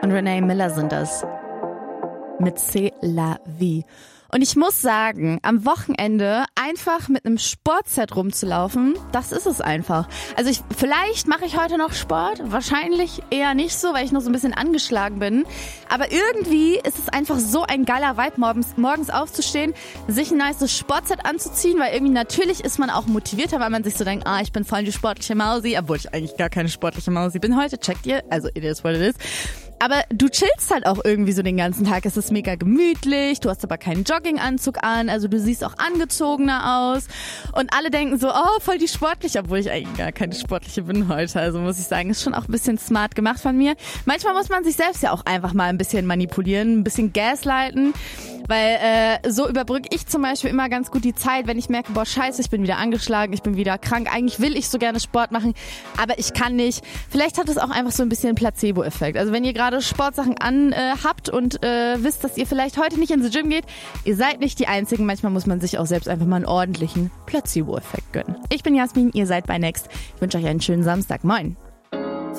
und Renee Miller sind das. Mit C'est la vie. Und ich muss sagen, am Wochenende einfach mit einem Sportset rumzulaufen, das ist es einfach. Also vielleicht mache ich heute noch Sport, wahrscheinlich eher nicht so, weil ich noch so ein bisschen angeschlagen bin. Aber irgendwie ist es einfach so ein geiler Vibe, morgens aufzustehen, sich ein nices Sportset anzuziehen, weil irgendwie natürlich ist man auch motivierter, weil man sich so denkt, ich bin voll die sportliche Mausi, obwohl ich eigentlich gar keine sportliche Mausi bin heute, checkt ihr? Also it is what it is. Aber du chillst halt auch irgendwie so den ganzen Tag. Es ist mega gemütlich, du hast aber keinen Jogginganzug an, also du siehst auch angezogener aus. Und alle denken so, voll die sportliche, obwohl ich eigentlich gar keine sportliche bin heute. Also muss ich sagen, ist schon auch ein bisschen smart gemacht von mir. Manchmal muss man sich selbst ja auch einfach mal ein bisschen manipulieren, ein bisschen gaslighten. Weil so überbrücke ich zum Beispiel immer ganz gut die Zeit, wenn ich merke, scheiße, ich bin wieder angeschlagen, ich bin wieder krank. Eigentlich will ich so gerne Sport machen, aber ich kann nicht. Vielleicht hat es auch einfach so ein bisschen Placebo-Effekt. Also wenn ihr gerade Sportsachen habt und wisst, dass ihr vielleicht heute nicht ins Gym geht, ihr seid nicht die Einzigen. Manchmal muss man sich auch selbst einfach mal einen ordentlichen Placebo-Effekt gönnen. Ich bin Jasmin, ihr seid bei Next. Ich wünsche euch einen schönen Samstag. Moin.